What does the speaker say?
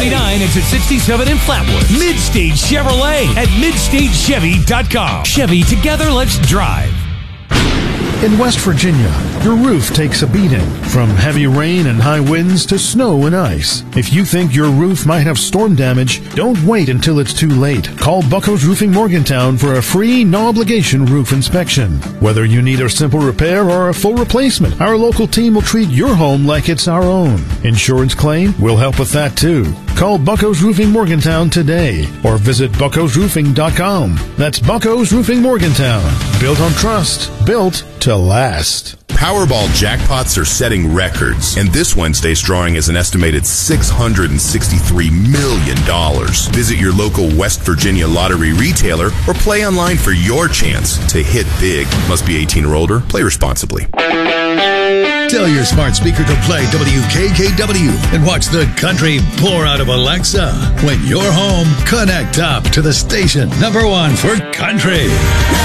$149 exit 67 in Flatwood. Midstage Chevrolet at midstagechevy.com. Chevy, together, let's drive. In West Virginia, your roof takes a beating, from heavy rain and high winds to snow and ice. If you think your roof might have storm damage, don't wait until it's too late. Call Bucko's Roofing Morgantown for a free, no-obligation roof inspection. Whether you need a simple repair or a full replacement, our local team will treat your home like it's our own. Insurance claim? We'll help with that too. Call Bucko's Roofing Morgantown today or visit buckosroofing.com. That's Bucko's Roofing Morgantown. Built on trust. Built to last. Powerball jackpots are setting records, and this Wednesday's drawing is an estimated $663 million. Visit your local West Virginia lottery retailer or play online for your chance to hit big. Must be 18 or older. Play responsibly. Tell your smart speaker to play WKKW and watch the country pour out of Alexa. When you're home, connect up to the station #1 for country.